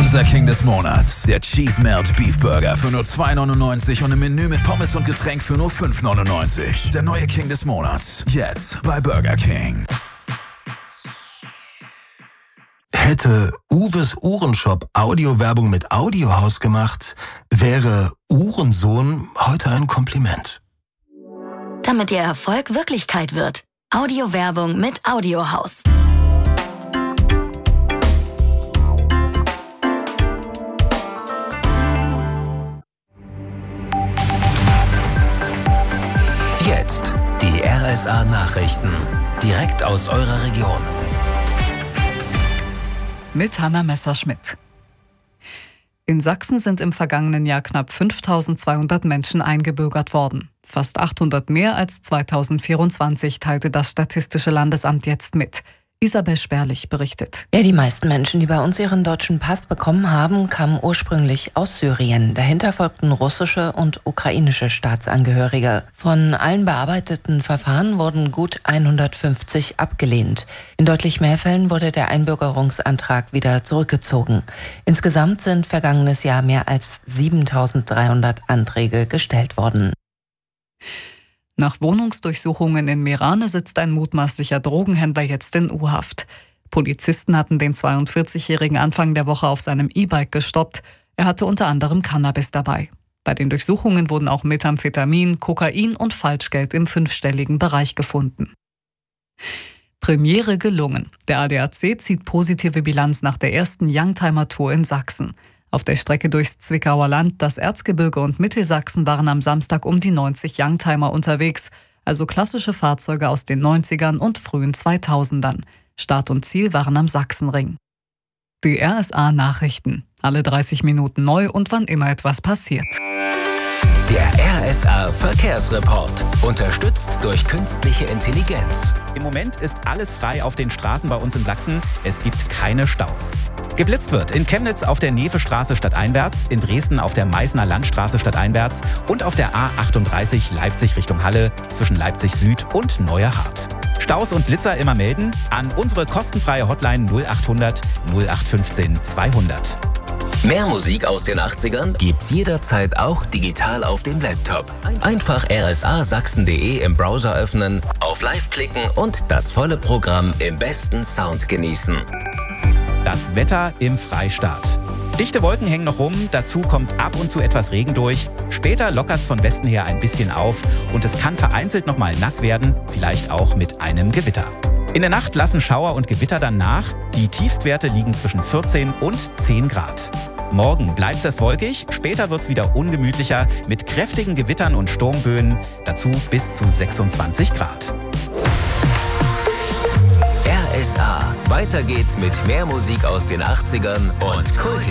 Unser King des Monats. Der Cheese Melt Beef Burger für nur 2,99 und im Menü mit Pommes und Getränk für nur 5,99. Der neue King des Monats. Jetzt bei Burger King. Hätte Uwes Uhrenshop Audiowerbung mit Audiohaus gemacht, wäre Uhrensohn heute ein Kompliment. Damit Ihr Erfolg Wirklichkeit wird. Audiowerbung mit Audiohaus. Jetzt die RSA-Nachrichten. Direkt aus eurer Region. Mit Hanna Messerschmidt. In Sachsen sind im vergangenen Jahr knapp 5.200 Menschen eingebürgert worden. Fast 800 mehr als 2024, teilte das Statistische Landesamt jetzt mit. Isabel Sperlich berichtet. Ja, die meisten Menschen, die bei uns ihren deutschen Pass bekommen haben, kamen ursprünglich aus Syrien. Dahinter folgten russische und ukrainische Staatsangehörige. Von allen bearbeiteten Verfahren wurden gut 150 abgelehnt. In deutlich mehr Fällen wurde der Einbürgerungsantrag wieder zurückgezogen. Insgesamt sind vergangenes Jahr mehr als 7.300 Anträge gestellt worden. Nach Wohnungsdurchsuchungen in Meerane sitzt ein mutmaßlicher Drogenhändler jetzt in U-Haft. Polizisten hatten den 42-Jährigen Anfang der Woche auf seinem E-Bike gestoppt. Er hatte unter anderem Cannabis dabei. Bei den Durchsuchungen wurden auch Methamphetamin, Kokain und Falschgeld im 5-stelligen Bereich gefunden. Premiere gelungen. Der ADAC zieht positive Bilanz nach der ersten Youngtimer-Tour in Sachsen. Auf der Strecke durchs Zwickauer Land, das Erzgebirge und Mittelsachsen waren am Samstag um die 90 Youngtimer unterwegs, also klassische Fahrzeuge aus den 90ern und frühen 2000ern. Start und Ziel waren am Sachsenring. Die RSA-Nachrichten. Alle 30 Minuten neu und wann immer etwas passiert. Der RSA-Verkehrsreport. Unterstützt durch künstliche Intelligenz. Im Moment ist alles frei auf den Straßen bei uns in Sachsen. Es gibt keine Staus. Geblitzt wird in Chemnitz auf der Nevestraße stadteinwärts, in Dresden auf der Meißner Landstraße stadteinwärts und auf der A38 Leipzig Richtung Halle zwischen Leipzig Süd und Neuerhardt. Staus und Blitzer immer melden an unsere kostenfreie Hotline 0800 0815 200. Mehr Musik aus den 80ern gibt's jederzeit auch digital auf dem Laptop. Einfach rsasachsen.de im Browser öffnen, auf Live klicken und das volle Programm im besten Sound genießen. Das Wetter im Freistaat. Dichte Wolken hängen noch rum, dazu kommt ab und zu etwas Regen durch. Später lockert's von Westen her ein bisschen auf und es kann vereinzelt nochmal nass werden, vielleicht auch mit einem Gewitter. In der Nacht lassen Schauer und Gewitter dann nach. Die Tiefstwerte liegen zwischen 14 und 10 Grad. Morgen bleibt es wolkig, später wird es wieder ungemütlicher mit kräftigen Gewittern und Sturmböen, dazu bis zu 26 Grad. RSA. Weiter geht's mit mehr Musik aus den 80ern und Kult.